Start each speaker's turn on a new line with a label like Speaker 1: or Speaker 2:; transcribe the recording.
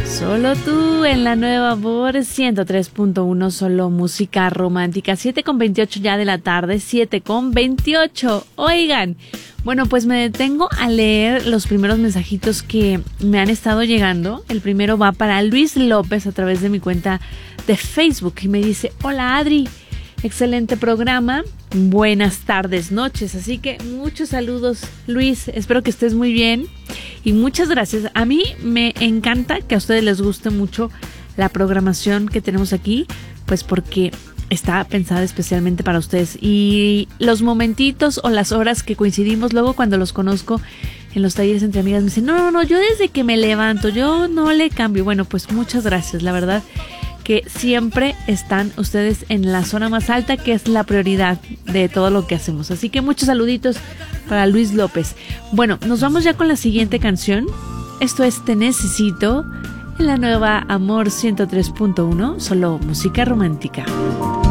Speaker 1: Solo tú en la nueva por 103.1, solo música romántica. 7:28 ya de la tarde, 7:28. Oigan, bueno, pues me detengo a leer los primeros mensajitos que me han estado llegando. El primero va para Luis López a través de mi cuenta de Facebook y me dice: hola Adri, excelente programa, buenas tardes, noches. Así que muchos saludos, Luis, espero que estés muy bien y muchas gracias. A mí me encanta que a ustedes les guste mucho la programación que tenemos aquí, pues porque está pensada especialmente para ustedes, y los momentitos o las horas que coincidimos luego cuando los conozco en los talleres entre amigas me dicen: no, yo desde que me levanto, yo no le cambio. Bueno, pues muchas gracias, la verdad que siempre están ustedes en la zona más alta, que es la prioridad de todo lo que hacemos. Así que muchos saluditos para Luis López. Bueno, nos vamos ya con la siguiente canción. Esto es Te Necesito en la nueva Amor 103.1, solo música romántica.